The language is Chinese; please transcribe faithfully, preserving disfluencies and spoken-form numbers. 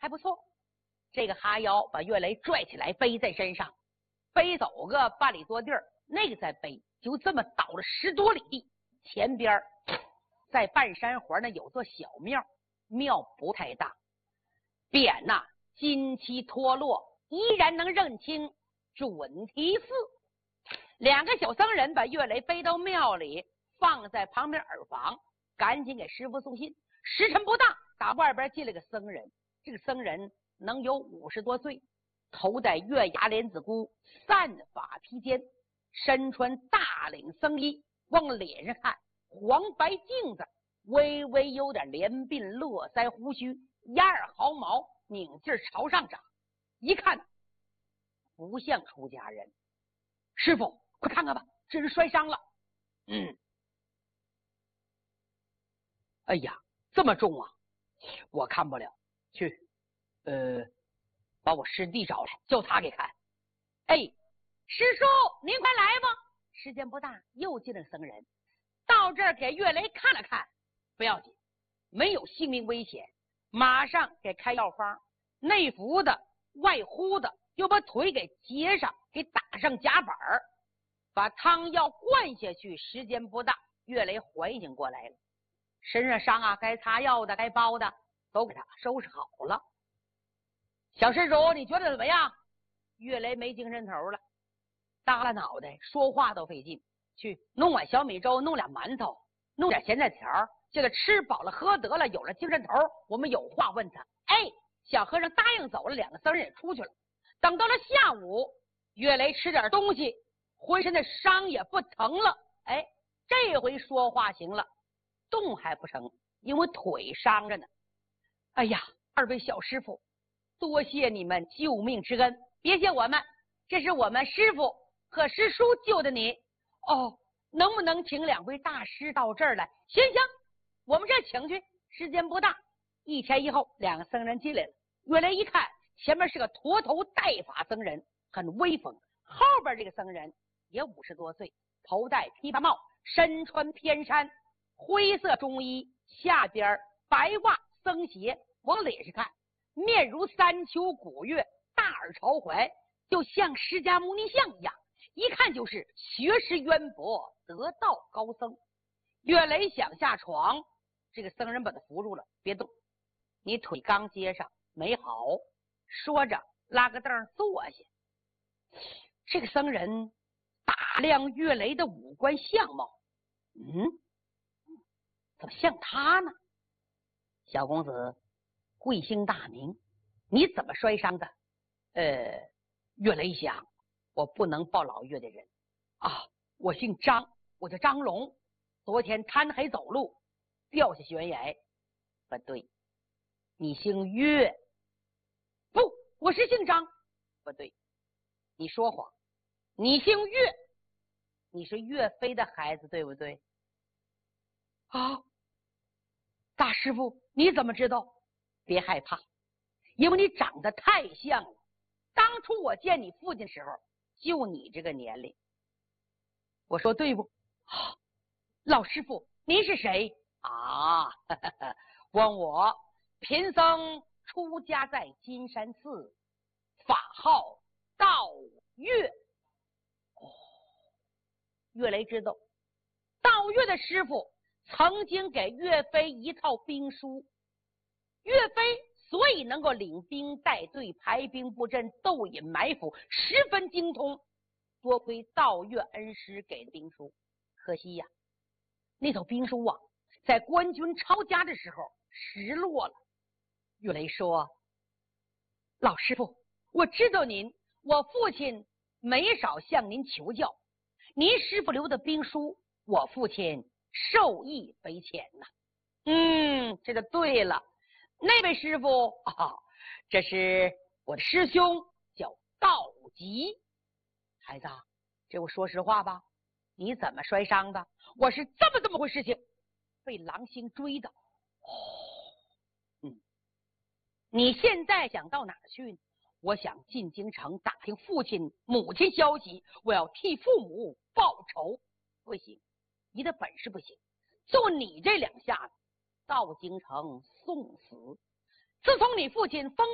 还不错。这个哈腰把岳雷拽起来背在身上，背走个半里多地儿，那个再背，就这么倒了十多里地。前边在半山环呢有座小庙，庙不太大，匾呐、啊、金漆脱落，依然能认清准提寺。两个小僧人把岳雷背到庙里，放在旁边耳房，赶紧给师傅送信。时辰不大，打外边进了个僧人，这个僧人能有五十多岁，头戴月牙莲子箍，散发披肩，身穿大领僧衣，往脸上看黄白镜子，微微有点连鬓络腮胡须，压耳毫毛，拧劲朝上长，一看不像出家人。师傅快看看吧，这人摔伤了。嗯，哎呀这么重啊，我看不了，去呃把我师弟找来，叫他给看。哎，师叔您快来吧。时间不大，又进了僧人，到这儿给岳雷看了看，不要紧，没有性命危险，马上给开药方，内服的外敷的，又把腿给接上，给打上夹板儿，把汤药灌下去。时间不大，岳雷缓醒过来了，身上伤啊，该擦药的该包的都给他收拾好了。小施主你觉得怎么样？岳雷没精神头了，耷拉脑袋，说话都费劲。去弄碗小米粥，弄俩馒头，弄点咸菜条，叫他吃饱了喝得了，有了精神头，我们有话问他。哎，小和尚答应走了，两个僧人也出去了。等到了下午，岳雷吃点东西，浑身的伤也不疼了。哎，这回说话行了，动还不成，因为腿伤着呢。哎呀，二位小师傅，多谢你们救命之恩，别谢我们，这是我们师傅和师叔救的你。哦，能不能请两位大师到这儿来？行行，我们这请去。时间不大，一天以后，两个僧人进来了。岳雷一看，前面是个驼头戴发僧人，很威风。后边这个僧人也五十多岁，头戴琵琶帽，身穿偏衫，灰色中衣，下边白袜僧鞋，往脸上看，面如三秋古月，大耳朝怀，就像释迦牟尼像一样，一看就是学识渊博，得道高僧。岳雷想下床，这个僧人把他扶住了，别动，你腿刚接上没好。说着拉个凳坐下。这个僧人打量岳雷的五官相貌，嗯，怎么像他呢？小公子贵姓大名？你怎么摔伤的？呃，岳雷想，我不能报老岳的人啊，我姓张，我叫张龙，昨天贪黑走路掉下悬崖。不对，你姓岳。不，我是姓张。不对，你说谎，你姓岳，你是岳飞的孩子，对不对？啊，大师傅你怎么知道？别害怕，因为你长得太像了。当初我见你父亲时候就你这个年龄。我说对不？啊，老师傅您是谁啊？呵呵呵，问我，贫僧出家在金山寺，法号道岳。哦，岳雷知道道岳的师傅曾经给岳飞一套兵书，岳飞所以能够领兵带队，排兵布阵，斗隐埋伏，十分精通，多亏道岳恩师给的兵书。可惜呀，那套兵书啊，在官军抄家的时候失落了。岳雷说，老师傅，我知道您，我父亲没少向您求教，您师傅留的兵书，我父亲受益匪浅呐。嗯，这就对了。那位师傅啊，这是我的师兄，叫道吉。孩子，这我说实话吧，你怎么摔伤的？我是这么这么回事情，被狼星追的。哦，嗯，你现在想到哪儿去呢？我想进京城打听父亲母亲消息，我要替父母报仇。不行，你的本事不行，就你这两下子，到京城送死。自从你父亲封